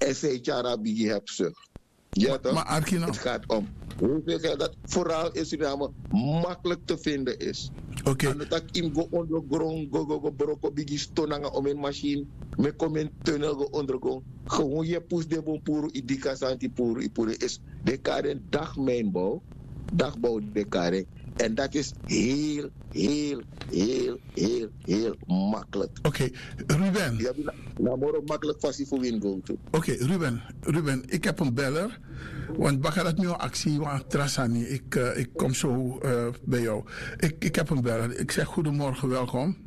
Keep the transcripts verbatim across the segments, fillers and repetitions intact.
en zij Charabigi hebt zucht. Ja toch? Maar Arkino. Het gaat om hoeveel geld dat vooral in Suriname makkelijk te vinden is. Oké. Okay. En dat ik go ondergrond, go go go broko bigi stonanga om een machine, me kom in tunnel go ondergrond. Gewoon je poes de bon puro idika santi puro ipuro is de karen dagmijnbouw, dagbouw de karen. En dat is heel, heel, heel, heel, heel makkelijk. Oké, okay. Ruben. Ja, nou, maar makkelijk vast voor win go to. Oké, okay, Ruben. Ruben, ik heb een beller. Want Bakarat nu actie, want Trasani, ik, uh, ik kom zo uh, bij jou. Ik, ik heb een beller. Ik zeg goedemorgen, welkom.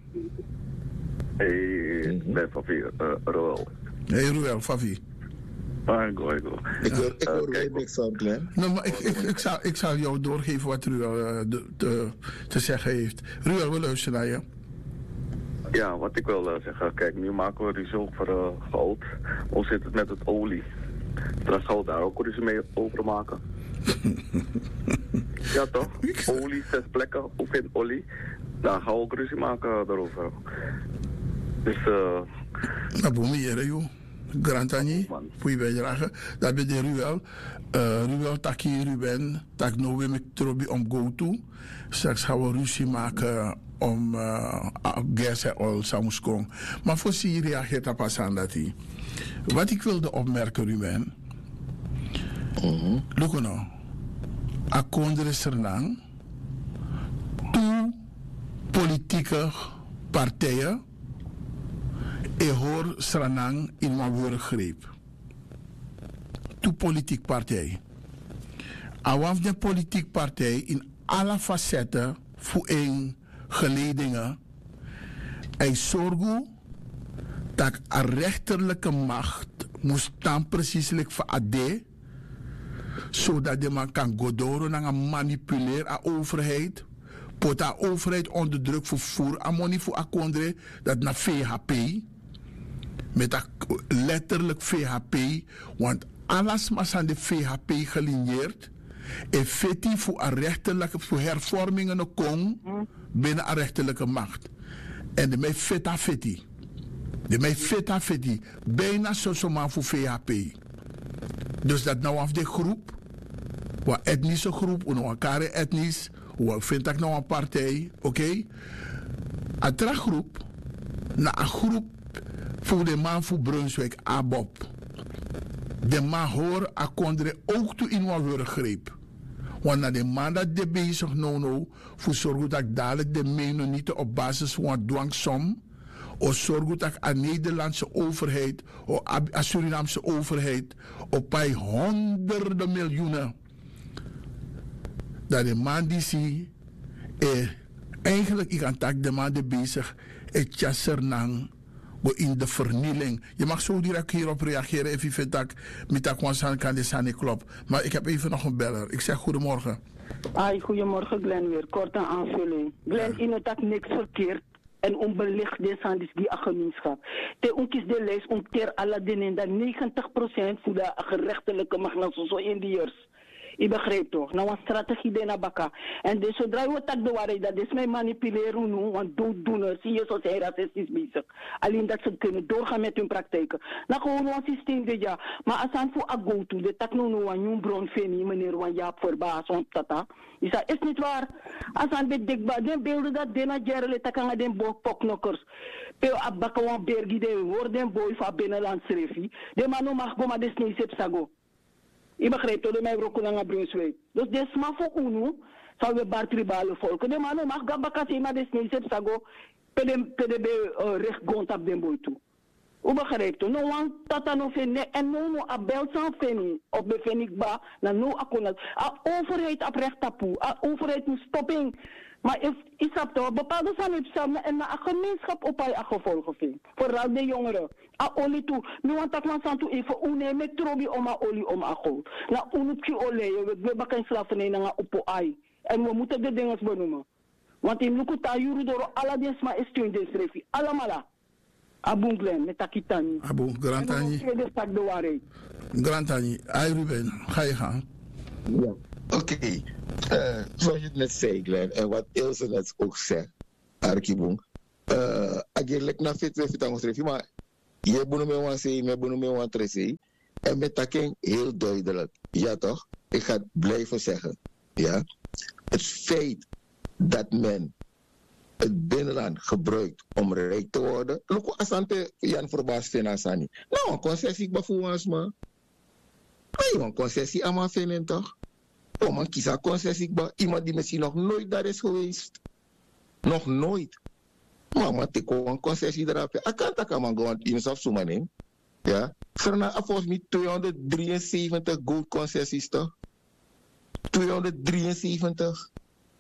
Hey, ik ben Favi, uh, Roel. Hey, Roel, Favi. Ah, go, go. Ik hoor, ik hoor uh, niks van, Glenn. Nou, maar ik, ik, ik, zal, ik zal jou doorgeven wat Ruel uh, de, de, te zeggen heeft. Ruel, we luisteren naar je. Ja, wat ik wil uh, zeggen. Kijk, nu maken we ruzie over uh, goud. Hoe zit het met het olie? Dan zou daar ook ruzie mee over maken. Ja, toch? Olie, zes plekken, of geen olie. Daar gaan we ook ruzie maken daarover. Dus, eh... Uh, nou, boem hier, joh. Grantani, voor je bijdrage. Dat ben de Ruel. Uh, Ruel, taki Ruben, tak nou weer met Trobi om go to. Straks gaan we ruzie maken om uh, gas en oil samuskong. Maar voor Syrië reageert dat pas aan dat hij. Wat ik wilde opmerken, Ruben. Mm-hmm. Look nou. Akondre Sernang. Toe politieke partijen. Ik hoor Sranang in mijn woordgreep. Toe politiek partij. Awaf de politiek partij in alle facetten voor een geledingen. Hij zorgt dat een rechterlijke macht moest dan precieselijk voor A D. Zodat de man kan godoren en manipuleren aan de overheid. Pot de overheid onder druk voor voer. Amoni voor akondre dat naar V H P. Met dat letterlijk V H P. Want alles was aan de V H P gelineerd. En feti voor een rechterlijke voor hervormingen kon binnen een rechterlijke macht. En de mij feta feti. De mij feta feti. Bijna zo zomaar voor V H P. Dus dat nou af de groep. Wat etnische groep. Hoe nou elkaar etnisch. Hoe vind ik nou een partij. Oké. Okay? Een groep. Na een groep. Voor de man voor Brunswijk, Abob. De man hoor akondre ook toe in wat woordgreep. Want na de man dat de bezig nou nou, voor zorgen dat dadelijk de menen niet op basis van een dwangsom, of zorgen dat de Nederlandse overheid, of de Surinaamse overheid, op bij honderden miljoenen, dat de man die zie, eh, eigenlijk ik aan de man die bezig, het Chassernang, in de vernieling. Je mag zo direct hierop reageren if je vindt dat met dat kwansan kan de sane klopt. Maar ik heb even nog een beller. Ik zeg goedemorgen. Ai, goedemorgen Glenn weer. Korte aanvulling. Glenn, ja. In het dat niks verkeerd en onbelicht de sandis die gemeenschap. Te onkis de lijst om ter alle dingen dat negentig procent voor de gerechtelijke macht zo Indiërs. Je begrijpt toch? Nou, een strategie de nabaka. En dus zodra we dat bewaren, dat is mij manipuleren nu, want dooddoeners, zie je zo zijn racistisch bezig. Alleen dat ze kunnen doorgaan met hun praktijken. Nou, gewoon een systeem de ja. Maar als aan voor ago toe, de tak no no een nieuw bron veni, meneer Wan Jaap verbaas, want tata. Is dat is niet waar? Als aan de dikba, den beelden dat dena gerle takanga den bok poknokkers. Peo abaka wan bergi de woorden boy van binnenlands refi. De mano mag goma des nee sepsago. Ik begrijp dat de mij ook naar Brunswijk. Dus de sma voor unu zou we bar tribale volken. De man mag gabakasi maar de sneeuw sago pede pede recht grond op den boy toe. U begrijpt dat? No one tata no fene en no no abel san feni op de fenikba na no akonat. A overheid op recht tapu. A overheid moet stoppen. Maar if is dat toch bepaalde samen en na een gemeenschap op haar gevolgen vindt. Vooral de jongeren. A olie toe. Nu want dat man santu even une met trobi om a olie om a goud. Na unupje olie. We bakken slaven in een op ai. En we moeten de dingen benoemen. Want in Lukuta juru door alle desma is toen de strefi. Allemaal. Abun Glen met takitani. Abun Grantani. En de stak de waarheid. Grantani. Ai Ruben. Ga je gaan. Ja. Oké. Okay. Uh, zoals je het net zei, Glenn, en wat Ilse net ook zegt, Arkibong. Uh, eigenlijk na fit we fit angstrefi, maar je bono me wan sei, me bono me wan tresei. En met Taking heel duidelijk. Ja toch? Ik ga het blijven zeggen. Ja? Het feit dat men het binnenland gebruikt om rijk te worden. Loko asante Jan Verbaas Finasani. Nou, een concessie bijvoorbeeld, man. Nee, een concessie aan mijn vinden toch? Oh man, kies een concessie bij iemand die misschien nog nooit daar is geweest. Nog nooit. Maar man, ik wil een concessie erop. Ik kan dat man gewoon in zo'n zomaar. Ja. Verna volgens mij tweehonderddrieënzeventig gold concessies toch? tweehonderddrieënzeventig.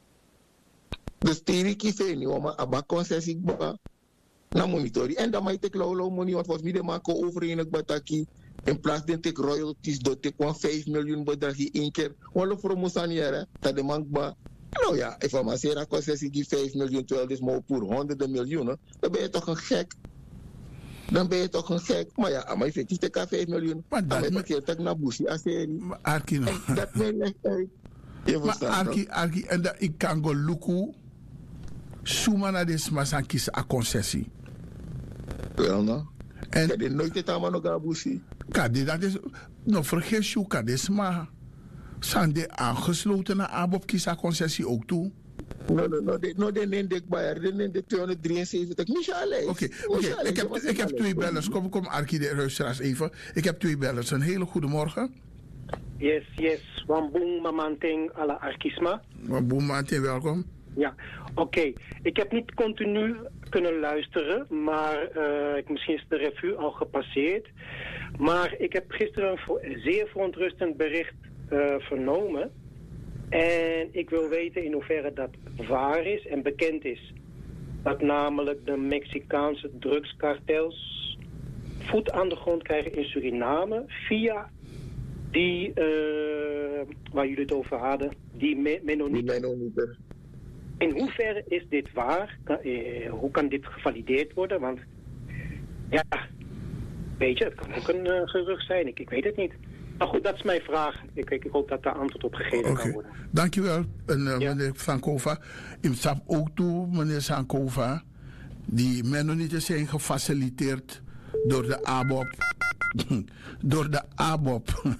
Dus tegen kies niet om een concessie bij. Na monitoring. En dan maak ik lauw money, want volgens mij de maken overeenig bataki. In plaats dat ik royalties doe, ik kwam vijf miljoen bedrag één keer. Wat voor moesanieren? Dat de man ba. Nou ja, if maar zeggen concessie die vijf miljoen, terwijl dit maar voor honderden miljoenen, dan ben je toch een gek. Dan ben je toch een gek. Maar ja, maar je vindt niet vijf miljoen. Maar dat is een keer naar Bushi als serie. Arki nog. Dat mij legt uit. Je maar Arki, Arki, en dat ik kan go luku. Suma na des masan kies a concessie. Wel nou. En dat is nooit het allemaal nog aan Bushi. Kade, dat is. Nou, vergeet je, Kade is maar. Zijn de aangesloten aanbod kies a concessie ook toe? No, no, no, de, no, de neem ik bij de neem de tweehonderddrieënzeventig. Michel. Oké, oké. Ik heb, ik heb twee bellers. Kom, kom, Arki, de luisteraars even. Ik heb twee bellers. Een hele goede morgen. Yes, yes. Wamboeng, Mamanting, alla Arkisma. Wamboeng, Mamanting, welkom. Ja, oké. Okay. Ik heb niet continu kunnen luisteren, maar uh, ik, misschien is de revue al gepasseerd. Maar ik heb gisteren een vo- zeer verontrustend bericht uh, vernomen. En ik wil weten in hoeverre dat waar is en bekend is. Dat namelijk de Mexicaanse drugskartels voet aan de grond krijgen in Suriname via die, uh, waar jullie het over hadden, die me- Mennonieten. In hoeverre is dit waar? Kan, eh, hoe kan dit gevalideerd worden? Want ja, weet je, het kan ook een uh, gerucht zijn. Ik, ik weet het niet. Maar goed, dat is mijn vraag. Ik, ik hoop dat daar antwoord op gegeven okay. kan worden. Dankjewel, en, uh, ja. meneer Sankova. Ik stap ook toe, meneer Sankova. Die Mennonieten zijn gefaciliteerd door de A B O P. door de A B O P.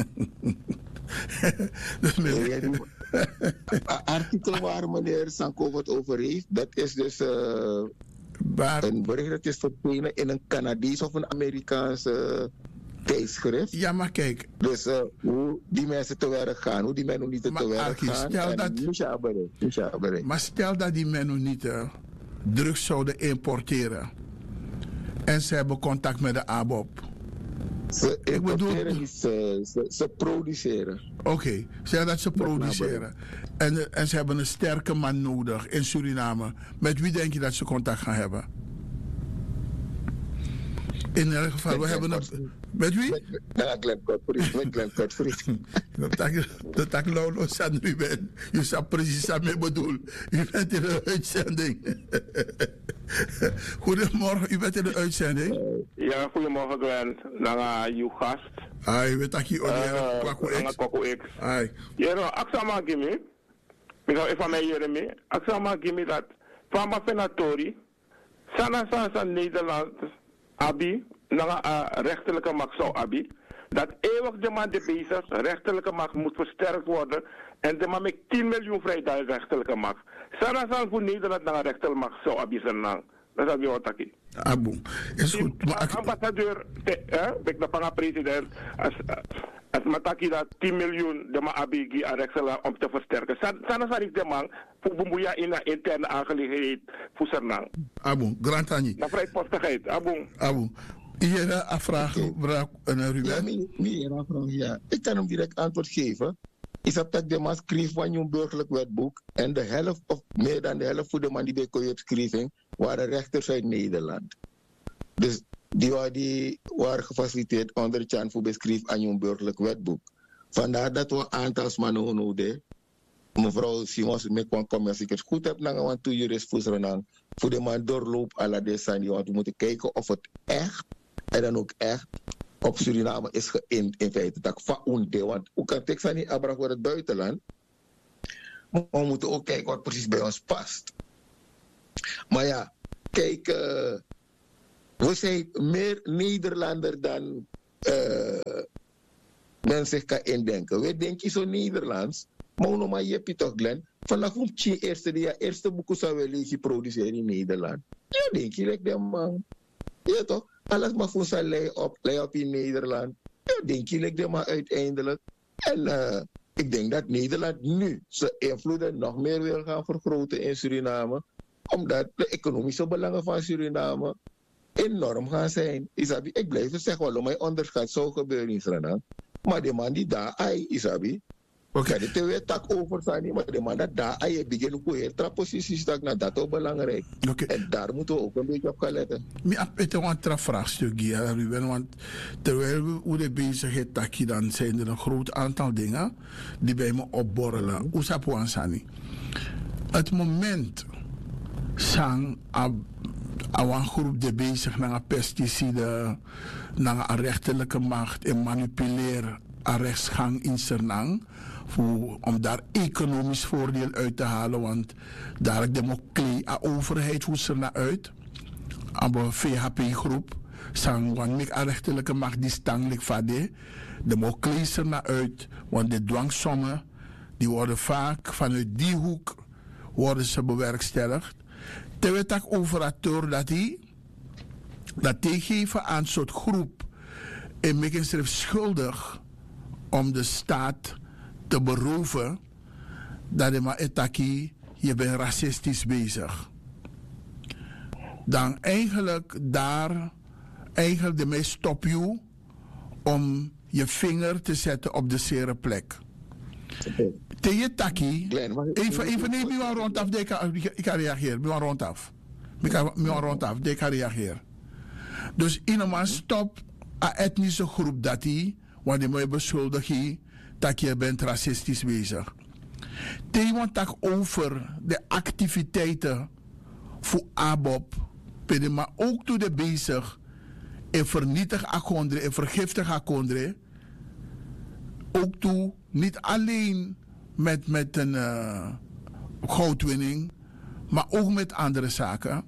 dus meneer... artikel waar meneer Sankova het over heeft, dat is dus uh, maar, een bericht dat is verschenen in een Canadees of een Amerikaanse tijdschrift. Ja, maar kijk. Dus uh, hoe die mensen te werk gaan, hoe die Mennonieten te werk Arkie, gaan. Stel dat, en, maar stel dat die Mennonieten drugs zouden importeren en ze hebben contact met de A B O P. Ze importeren bedoel... niet, ze, ze, ze produceren. Oké, okay. Zeg dat ze dat produceren. En, en ze hebben een sterke man nodig in Suriname. Met wie denk je dat ze contact gaan hebben? In elk geval, met we hebben een... Met wie? Met, met Glenn Godfried. Met Glenn Godfried. Dat ik Lolo San Ruben. Je zou precies aan mij bedoel. U bent in de uitzending. Goedemorgen, u bent in de uitzending. Ja, goedemorgen Glenn. Naar uw gast. Ah, je weet dat je ordeert. Kwaku X. Ai. Jero, aksama gimi. Ik ga even mij Jeremy. Aksama gimi dat. Van mijn senatori. Sana sana Nederland. Abi, na uh, rechterlijke macht zou Abi, dat eeuwig de man de bezig, rechterlijke macht moet versterkt worden en de man met tien miljoen vrijdag rechterlijke macht. Sana zal voor Nederland naar rechterlijke macht zou Abi zijn naam. Dat is wat ik. Abu, is goed. Maar ambassadeur, ik ben de president, als als mataki dat tien miljoen de man Abi die aan rechterlijke om te versterken. Sana zal ik de man voor bemoeien in de interne aangelegenheid voor zijn naam. Abu, Grantani. Na vrijpostigheid, Abu. Abu. Hier een vraag, Ruben. Ja, meer vraag, ja. Ik kan hem direct antwoord geven. Is dat dat de man schreef van je burgerlijk wetboek en de helft of meer dan de helft van de man die bij Koyot schreef waren rechters uit Nederland. Dus die waren, die waren gefaciliteerd onder het Chan voor beschreef aan je burgerlijk wetboek. Vandaar dat we een aantal mannen nodig. Mevrouw Simons, met kwam komen als ik het goed heb, dan gaan we toe jurist voor voor de man doorloop à la descendie, want we moeten kijken of het echt en dan ook echt op Suriname is geïnd in feite. Dat faunde, want hoe kan Texas niet afbraken voor het buitenland? Maar we moeten ook kijken wat precies bij ons past. Maar ja, kijk, uh, we zijn meer Nederlander dan uh, men zich kan indenken. We denken zo Nederlands. Maar nog maar je hebt toch, Glenn. Vanaf een tien eerste die eerste boeken zou wel lezen produceren in Nederland. Ja, denk je, like man. Ja toch? Alles maar voor zijn lei op, lei op in Nederland. Ja, denk je, like maar uiteindelijk. En uh, ik denk dat Nederland nu zijn invloeden nog meer wil gaan vergroten in Suriname. Omdat de economische belangen van Suriname enorm gaan zijn. Isabi, ik blijf het zeggen, wel, mijn onderschat zou gebeuren in Suriname. Maar de man die daar ai, Isabi. Oké. Okay. De weer tak over zijn, maar de man dat daar ai begint ook weer trapposities dat naar dat ook belangrijk. Okay. En daar moeten we ook een beetje op gaan letten. Ik heb een vraagstuk hier, Ruben, want terwijl we hoe de bezigheid takkie, dan zijn er een groot aantal dingen die bij me opborrelen. Mm-hmm. Hoe zou het zijn? Het moment sang een groep die bezig naar pesticiden, naar een rechterlijke macht en manipuleren aan rechtsgang in Sernang. Voor, om daar economisch voordeel uit te halen, want daar de de overheid hoe ze naar uit. Aan V H P-groep, sang want ik aan rechterlijke macht die stangelijk vade. De moklee is er naar uit, want de dwangsommen die worden vaak vanuit die hoek worden ze bewerkstelligd. Terwijl ik over dat hij dat hij geven aan een soort groep en maken zich schuldig om de staat te beroven dat je maar etaki, je bent racistisch bezig. Dan eigenlijk daar, eigenlijk de meest stop je om je vinger te zetten op de zere plek. Tegen je taki, even, even neem me maar rondaf, ik kan reageren, me maar rondaf. Ik kan me maar rondaf, ik kan reageren. Dus in een stop een etnische groep dat die, want die moet beschuldigen dat je bent racistisch bezig. Tegen tak over de activiteiten voor A B O P, maar ook toe de bezig en vernietig akondre en vergiftig akondre. Ook toe niet alleen met, met een uh, goudwinning, maar ook met andere zaken.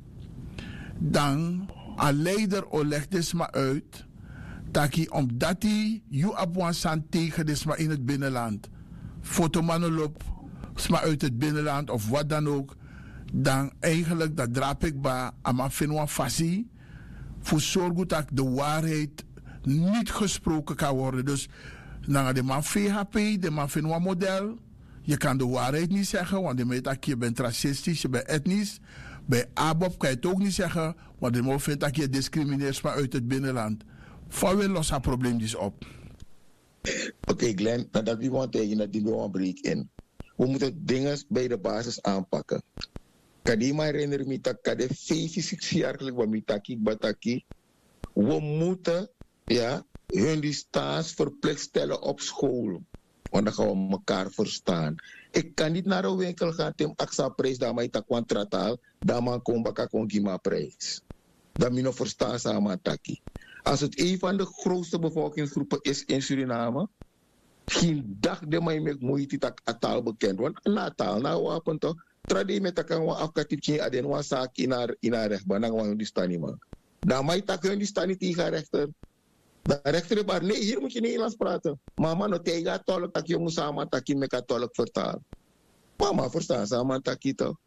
Dan een leider legt dus maar uit dat hij, omdat hij je abwansan tegen is maar in het binnenland, fotomanolop maar uit het binnenland of wat dan ook, dan eigenlijk dat draap ik bij aan finwa fasie voor zorgen dat de waarheid niet gesproken kan worden. Dus naar de man V H P, de man finwa model, je kan de waarheid niet zeggen, want je weet dat je bent racistisch, je bent etnisch. Bij A B O P kan je het ook niet zeggen, want de man vindt dat je discrimineert maar uit het binnenland. Voor we lossen het probleem dus op. Oké, okay, Glenn, nadat we want tegen dat die we break in. We moeten dingen bij de basis aanpakken. Kan je me herinneren dat ik de vijfenzestig jaar geleden met Bataki. We moeten ja, hun die staats verplicht stellen op school. Want dan gaan we elkaar verstaan. Ik kan niet naar een winkel gaan, Tim Axa prijs, daar maar ik contrataal, daar maar kom baka kon gima prijs. Dat me nog verstaan samen taki. Als het een van de grootste bevolkingsgroepen is in Suriname, geen dag de mij met moeite dat a taal bekend. Want na taal, na wapen toch, tradie met dat kan we afkatipje aden wa zaak in haar in haar rechtbank, dan gaan we die staan niet man. Dan mij tak hun die staan niet tegen rechter. De rechter maar nee, hier moet je Nederlands praten. Mama no tegen tolk dat je moet samen taki met een tolk vertaal. Mama verstaan samen taki toch.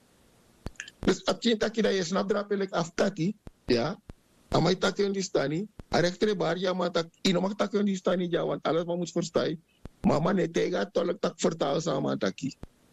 Dus als je taki dat je snapt dat ik afkati, ja. Amai takken die stani, a rechter bar ja maar tak, ino mag takken die stani ja, want alles wat moet verstaan. Maar man nee tegen tolk tak vertaal samen taki.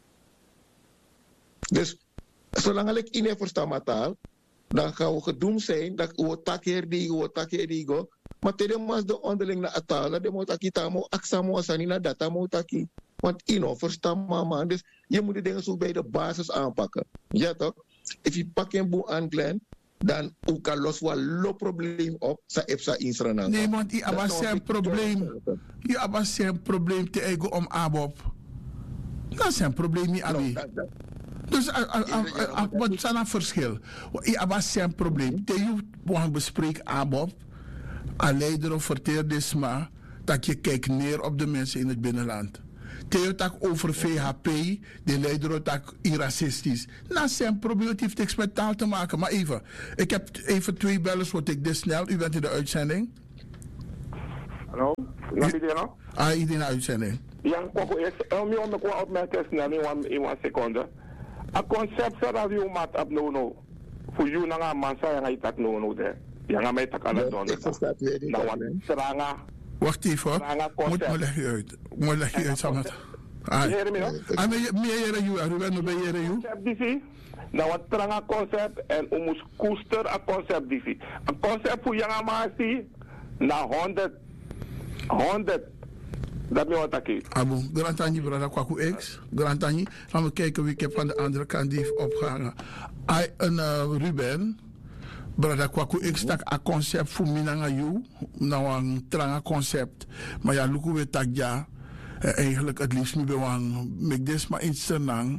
Dus zolang ik in verstaan mijn taal, dan gaan we gedoemd zijn dat we takken die, we takken die go. Maar tegen mas de onderling na taal, dat de moet taki tamo aksamo asani na data moet taki. Want ino verstaan mama, dus je moet de dingen zo bij de basis aanpakken. Ja toch? If je pak een boel aan Glenn, dan ook kan los wel lo probleem op sa epsa in Suriname. Nee, want je hebt een probleem. Je hebt een probleem te ego om A B O P. Dat is een probleem niet aan. Dus wat is een verschil? Je hebt een probleem. Te je bespreekt A B O P, een leider of verteerders, maar dat je kijkt neer op de mensen in het binnenland. Theotak over V H P, de leider tak racistisch. Nou, zijn probleem heeft niks met taal te maken. Maar even, ik heb even twee bellers, word ik dit snel. U bent in de uitzending. Hallo? Nabideno? Ah, iedereen uitzending. Yang koko is, om je om de kwa opmerken snel in one, in one seconde. Een concept sa radio mat ab no no. Voor jou na nga mansa yang itak no no de. Yang may tak ala don. Ik versta weer niet. Na wan seranga. Wacht even hoor. Moet me leg je uit. Moet leg je uit samen. Ah, Heer me no? ah, me me yere you, Ruben no be yere you. Concept divi. Na wat tranga concept en umus koester a concept divi. Een concept voor yang amasi na honderd honderd. Dat ben wat ik. Abu, Grantani, brada Kwaku X. Grantani, gaan we kijken wie ik heb van de andere kant die heeft opgehangen. I, een uh, Ruben, brada Kwaku X, tak a concept voor Minanga You. Nou, een tranga concept. Maar ja, luku we tak ja. Uh, eigenlijk het liefst niet bewang. Mek des maar in Sernang.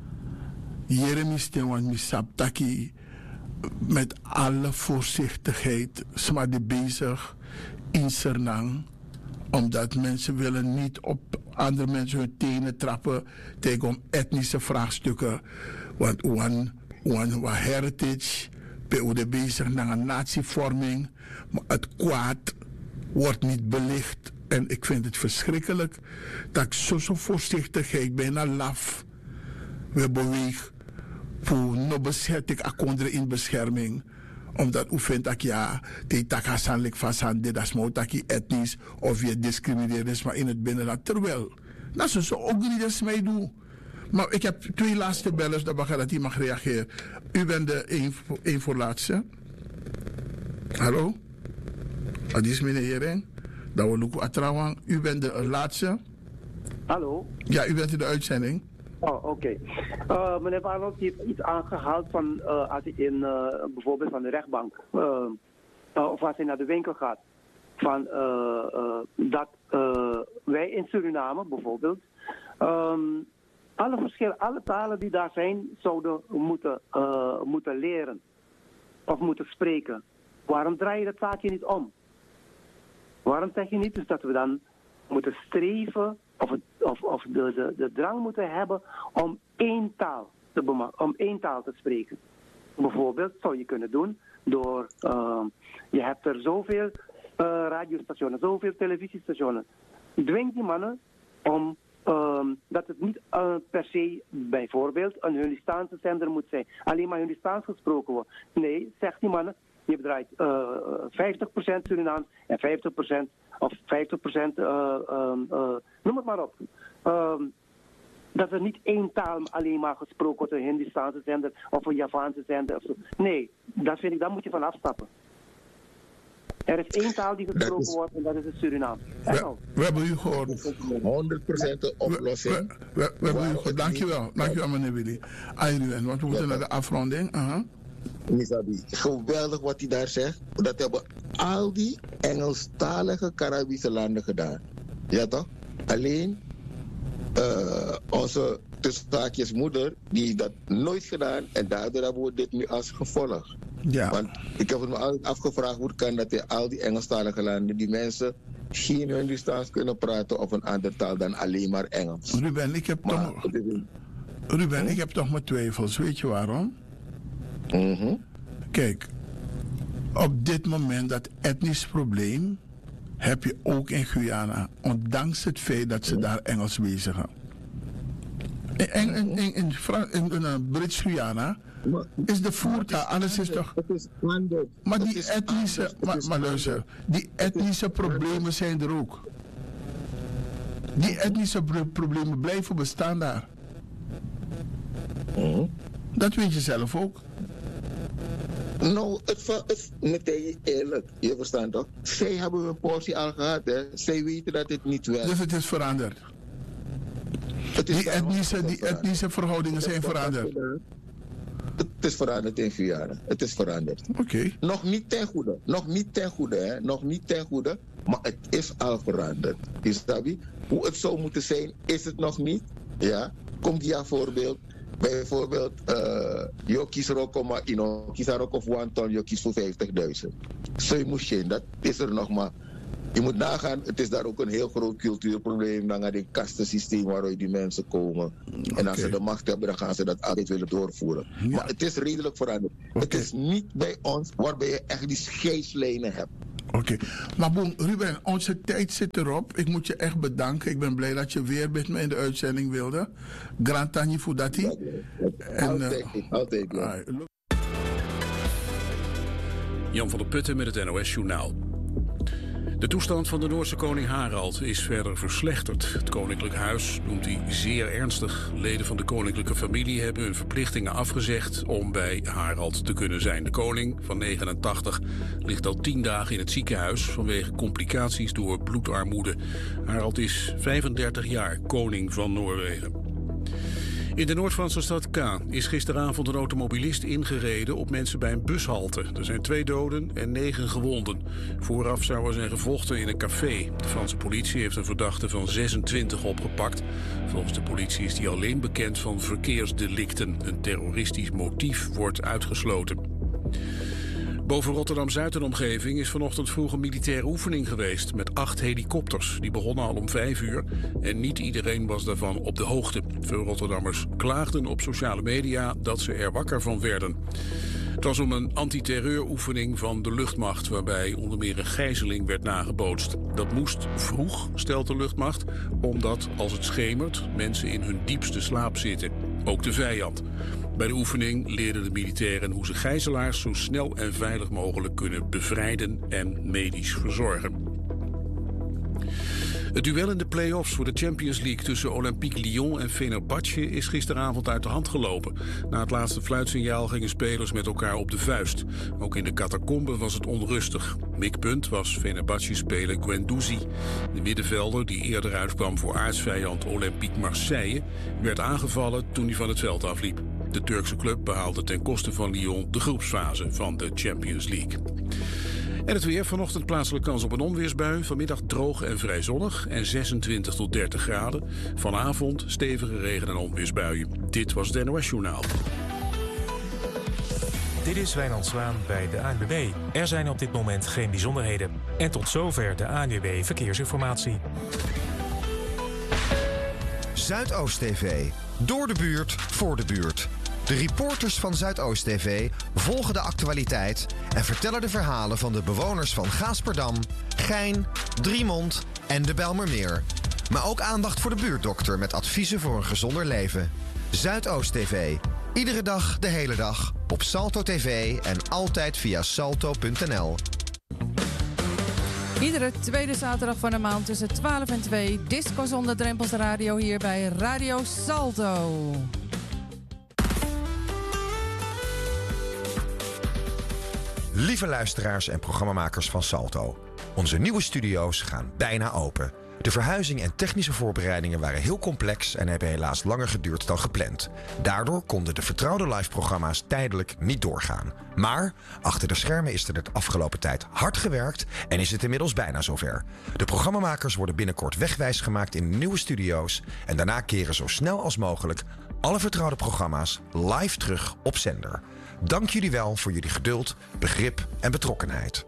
Jeremy Stewan, misap taki. Met alle voorzichtigheid. Sma de bezig in Sernang. Omdat mensen willen niet op andere mensen hun tenen trappen tegen om etnische vraagstukken. Want one, one, one heritage, ben we bezig naar een natievorming. Maar het kwaad wordt niet belicht. En ik vind het verschrikkelijk dat ik zo, zo voorzichtigheid, bijna laf, we bewegen. Voor no bezet ik akondre in bescherming. Omdat u vindt dat ja, die takasanlik van dit is maar etnisch of je discrimineert is maar in het binnenland. Terwijl, dat is zo ook niet dat ze mij doen. Maar ik heb twee laatste bellers, dat dat hij mag reageren. U bent de één voor, één voor laatste. Hallo? Dat is meneer Hering. Dat we lukken atrouwen. U bent de laatste. Hallo? Ja, u bent in de uitzending. Oh, oké. Okay. Uh, meneer Arnold heeft iets aangehaald van uh, als hij in uh, bijvoorbeeld van de rechtbank uh, uh, of als hij naar de winkel gaat. Van uh, uh, dat uh, wij in Suriname bijvoorbeeld um, alle verschillen, alle talen die daar zijn, zouden moeten, uh, moeten leren of moeten spreken. Waarom draai je dat zaakje niet om? Waarom zeg je niet dus dat we dan moeten streven of, het, of, of de, de, de drang moeten hebben om één taal te, om één taal te spreken? Bijvoorbeeld zou je kunnen doen door, uh, je hebt er zoveel uh, radiostations, zoveel televisiestations. Dwing die mannen om um, dat het niet uh, per se bijvoorbeeld een Hindustaanse zender moet zijn. Alleen maar Hindustaans gesproken wordt. Nee, zegt die mannen, je draait uh, vijftig procent Surinaams en vijftig procent of vijftig procent, uh, uh, uh, noem het maar op. Uh, dat er niet één taal alleen maar gesproken wordt, een Hindustaanse zender of een Javaanse zender. Of zo. Nee, dat vind ik, daar moet je van afstappen. Er is één taal die gesproken is, wordt en dat is het Surinaams. We, we hebben u gehoord. honderd procent de oplossing. We, we, we, we hebben u gehoord. Dankjewel. Dankjewel meneer Willy. Ayruwen, want we moeten naar de afronding. Uh-huh. Misabi, geweldig wat hij daar zegt. Dat hebben al die Engelstalige Caribische landen gedaan. Ja toch? Alleen uh, onze tussenstaakjes moeder, die heeft dat nooit gedaan en daardoor hebben we dit nu als gevolg. Ja. Want ik heb het me altijd afgevraagd hoe het kan dat in al die Engelstalige landen die mensen geen Hindustaans kunnen praten of een andere taal dan alleen maar Engels. Ruben, ik heb maar, toch, Ruben, hm? ik heb toch mijn twijfels. Weet je waarom? Mm-hmm. Kijk, op dit moment dat etnisch probleem heb je ook in Guyana, ondanks het feit dat ze daar Engels bezigen. In, in, in, in, in, in, in uh, Brits-Guyana is de voertaal, alles is toch... Het is anders. Maar die etnische, maar, maar luister, die etnische problemen zijn er ook. Die etnische problemen blijven bestaan daar. Mm-hmm. Dat weet je zelf ook. Nou, het, het, meteen eerlijk, je verstaat toch? Zij hebben een portie al gehad, hè? Zij weten dat het niet werkt. Dus het is veranderd. Het is die etnische, die etnische verhoudingen zijn veranderd. Het is veranderd in vier jaar. Het is veranderd. Oké. Okay. Nog niet ten goede. Nog niet ten goede, hè? Nog niet ten goede. Maar het is al veranderd. Is dat wie? Hoe het zou moeten zijn, is het nog niet. Ja. Komt die aan voorbeeld. Bijvoorbeeld, uh, je kiest Rocco, maar je kiest Rocco voor een ton, je kiest voor vijftigduizend. Zo je moet je, dat is er nog maar. Je moet nagaan, het is daar ook een heel groot cultuurprobleem. Dan gaat die kastensysteem waaruit die mensen komen. Okay. En als ze de macht hebben, dan gaan ze dat altijd willen doorvoeren. Ja. Maar het is redelijk veranderd. Okay. Het is niet bij ons waarbij je echt die scheidslijnen hebt. Oké, okay. Maar boem, Ruben, onze tijd zit erop. Ik moet je echt bedanken. Ik ben blij dat je weer met me in de uitzending wilde. Grand Tanji Fudati. Altijd, altijd. Jan van der Putten met het N O S-journaal. De toestand van de Noorse koning Harald is verder verslechterd. Het koninklijk huis noemt hij zeer ernstig. Leden van de koninklijke familie hebben hun verplichtingen afgezegd om bij Harald te kunnen zijn. De koning van negenentachtig ligt al tien dagen in het ziekenhuis vanwege complicaties door bloedarmoede. Harald is vijfendertig jaar koning van Noorwegen. In de Noord-Franse stad Caen is gisteravond een automobilist ingereden op mensen bij een bushalte. Er zijn twee doden en negen gewonden. Vooraf zou er zijn gevochten in een café. De Franse politie heeft een verdachte van zesentwintig opgepakt. Volgens de politie is hij alleen bekend van verkeersdelicten. Een terroristisch motief wordt uitgesloten. Boven Rotterdam-Zuid en omgeving is vanochtend vroeg een militaire oefening geweest met acht helikopters. Die begonnen al om vijf uur en niet iedereen was daarvan op de hoogte. Veel Rotterdammers klaagden op sociale media dat ze er wakker van werden. Het was om een antiterreuroefening van de luchtmacht waarbij onder meer een gijzeling werd nagebootst. Dat moest vroeg, stelt de luchtmacht, omdat als het schemert mensen in hun diepste slaap zitten. Ook de vijand. Bij de oefening leerden de militairen hoe ze gijzelaars zo snel en veilig mogelijk kunnen bevrijden en medisch verzorgen. Het duel in de play-offs voor de Champions League tussen Olympique Lyon en Fenerbahce is gisteravond uit de hand gelopen. Na het laatste fluitsignaal gingen spelers met elkaar op de vuist. Ook in de catacomben was het onrustig. Mikpunt was Fenerbahce-speler Guendouzi. De middenvelder, die eerder uitkwam voor aartsvijand Olympique Marseille, werd aangevallen toen hij van het veld afliep. De Turkse club behaalde ten koste van Lyon de groepsfase van de Champions League. En het weer, vanochtend plaatselijk kans op een onweersbui. Vanmiddag droog en vrij zonnig en zesentwintig tot dertig graden. Vanavond stevige regen- en onweersbuien. Dit was het N O S-journaal. Dit is Wijnand Zwaan bij de A N W B. Er zijn op dit moment geen bijzonderheden. En tot zover de A N W B Verkeersinformatie. Zuidoost T V. Door de buurt, voor de buurt. De reporters van Zuidoost T V volgen de actualiteit en vertellen de verhalen van de bewoners van Gaasperdam, Gein, Driemond en de Bijlmermeer. Maar ook aandacht voor de buurtdokter met adviezen voor een gezonder leven. Zuidoost T V. Iedere dag, de hele dag. Op Salto T V en altijd via salto punt n l. Iedere tweede zaterdag van de maand tussen twaalf en twee. Disco zonder drempels radio hier bij Radio Salto. Lieve luisteraars en programmamakers van Salto. Onze nieuwe studio's gaan bijna open. De verhuizing en technische voorbereidingen waren heel complex en hebben helaas langer geduurd dan gepland. Daardoor konden de vertrouwde live-programma's tijdelijk niet doorgaan. Maar achter de schermen is er de afgelopen tijd hard gewerkt en is het inmiddels bijna zover. De programmamakers worden binnenkort wegwijs gemaakt in nieuwe studio's en daarna keren zo snel als mogelijk alle vertrouwde programma's live terug op zender. Dank jullie wel voor jullie geduld, begrip en betrokkenheid.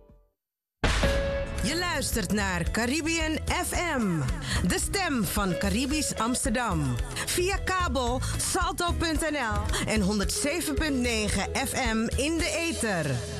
Je luistert naar Caribbean F M, de stem van Caribisch Amsterdam. Via kabel salto punt n l en honderdzeven komma negen F M in de ether.